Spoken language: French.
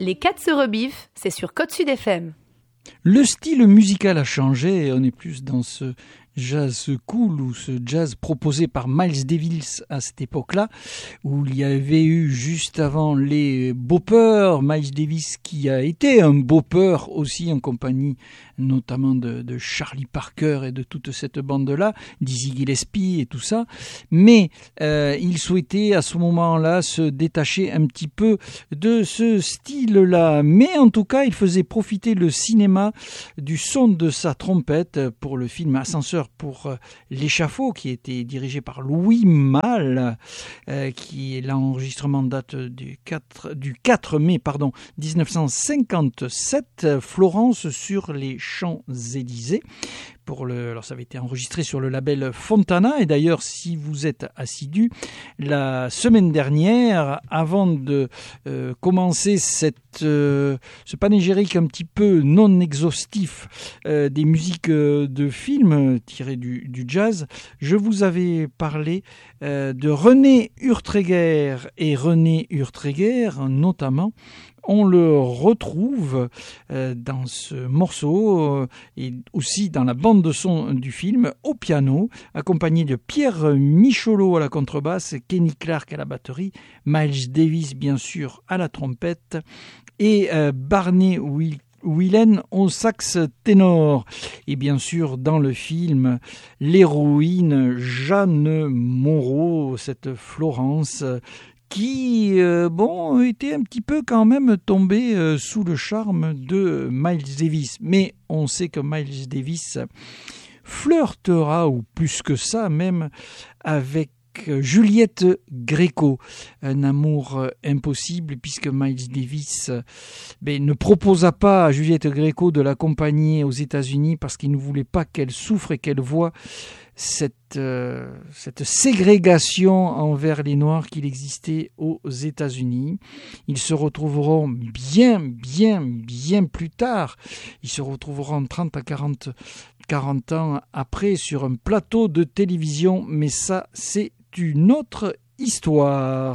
Les 4 se rebiffent, c'est sur Côte Sud FM. Le style musical a changé et on est plus dans ce jazz cool ou ce jazz proposé par Miles Davis à cette époque-là, où il y avait eu juste avant les boppers, Miles Davis qui a été un bopper aussi en compagnie notamment de Charlie Parker et de toute cette bande-là, Dizzy Gillespie et tout ça, mais il souhaitait à ce moment-là se détacher un petit peu de ce style-là, mais en tout cas il faisait profiter le cinéma du son de sa trompette pour le film Ascenseur pour l'échafaud qui était dirigé par Louis Malle, qui l'enregistrement date du 4 mai 1957, Florence sur les Champs-Élysées. Alors ça avait été enregistré sur le label Fontana, et d'ailleurs si vous êtes assidus, la semaine dernière, avant de commencer ce panégyrique un petit peu non exhaustif des musiques de films tirées du jazz, je vous avais parlé de René Urtréguer, et René Urtréguer notamment, on le retrouve dans ce morceau et aussi dans la bande de son du film au piano, accompagné de Pierre Michelot à la contrebasse, Kenny Clarke à la batterie, Miles Davis bien sûr à la trompette et Barney Whelan au sax ténor. Et bien sûr, dans le film, l'héroïne Jeanne Moreau, cette Florence, qui était un petit peu quand même tombée sous le charme de Miles Davis. Mais on sait que Miles Davis flirtera, ou plus que ça même, avec Juliette Gréco, un amour impossible puisque Miles Davis ne proposa pas à Juliette Gréco de l'accompagner aux États-Unis parce qu'il ne voulait pas qu'elle souffre et qu'elle voie cette ségrégation envers les Noirs qu'il existait aux États-Unis. Ils se retrouveront bien plus tard. Ils se retrouveront 30 à 40 ans après sur un plateau de télévision, mais ça, c'est une autre histoire.